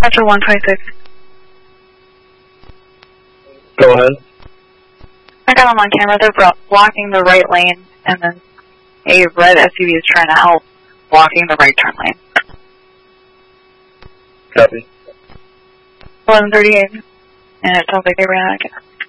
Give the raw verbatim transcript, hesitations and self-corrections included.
Metro one twenty-six. Go ahead. I got them on camera. They're blocking the right lane, and then a red S U V is trying to help blocking the right turn lane. Copy. eleven thirty-eight. And it sounds like they ran out of gas.